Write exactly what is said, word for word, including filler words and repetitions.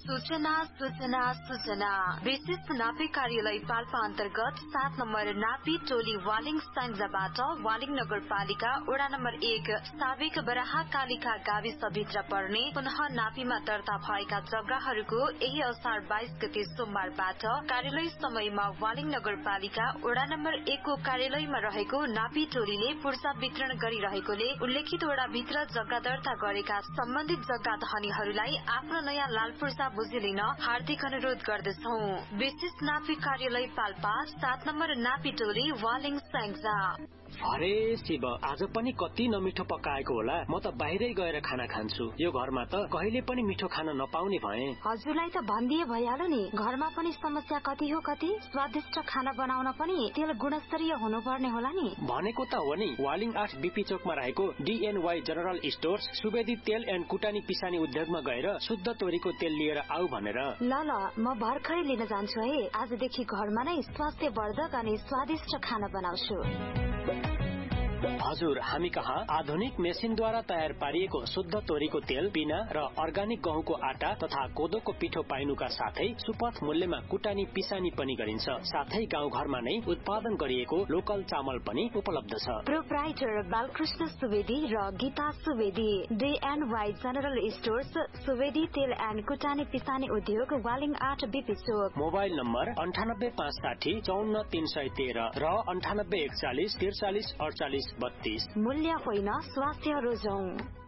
सूचना सूचना सूचना विशेष नापी कार्यालय पाल्पा अन्तर्गत सात नम्बर नापी टोली वालिङ स्याङ्जाबाट वालिङ नगरपालिका वडा नम्बर एक साबिक बराहा कालिका गाविसभित्र पर्ने पुनः नापीमा दर्ता भएका जग्गाहरूको यही असार बाइस गते सोमबारबाट कार्यालय समयमा वालिङ नगरपालिका वडा नम्बर एक को कार्यालयमा रहेको नापी टोलीले पूर्जा वितरण गरिरहेकोले उल्लेखित वडाभित्र जग्गा दर्ता गरेका सम्बन्धित जग्गा धनीहरूलाई आफ्नो नयाँ लाल पूर्जा बुझी लिन हार्दिक अनुरोध गर्दछौ। विशेष नापी कार्यालय पाल्पा सात नम्बर नापी टोली वालिङ स्याङ्जा। अरे शिव, आज पनि कति नमिठो पकाएको होला। म त बाहिरै गएर खाना खान्छु। यो घरमा त कहिले पनि मिठो खाना नपाउने भए। हजुरलाई त भनिदिए भइहाल्यो नि। घरमा पनि समस्या कति हो कति। स्वादिष्ट खाना बनाउन पनि तेल गुणस्तरीय हुनुपर्ने होला नि। भनेको त हो नि। वालिङ आठ बीपी चोकमा रहेको डीएनवाई जनरल स्टोर्स सुवेदी तेल एन्ड कुटानी पिसानी उद्योगमा गएर शुद्ध तोरीको तेल लिएर आऊ भनेर। ल ल, म भर्खरै लिन जान्छु है। आजदेखि घरमा नै स्वास्थ्यवर्धक अनि स्वादिष्ट खाना बनाउँछु। हजुर, हामी कहाँ आधुनिक मेसिनद्वारा तयार पारिएको शुद्ध तोरीको तेल, पिना र अर्गानिक गहुँको आटा तथा कोदोको पिठो पाइनुका साथै सुपथ मूल्यमा कुटानी पिसानी पनि गरिन्छ। साथै गाउँ घरमा नै उत्पादन गरिएको लोकल चामल पनि उपलब्ध छ। प्रोप्राइटर बालकृष्ण सुवेदी र गीता सुवेदी, डीएनवाई जनरल स्टोर्स, सुवेदी तेल एन्ड कुटानी पिसानी उद्योग, वालिङ आठ बीपी चोक। मोबाइल नम्बर अन्ठानब्बे पाँच साठी चौन्न तीन सय तेह्र र अन्ठानब्बे एकचालिस त्रिचालिस अडचालिस बत्तीस। मूल्य होइन, स्वास्थ्य रोजौं।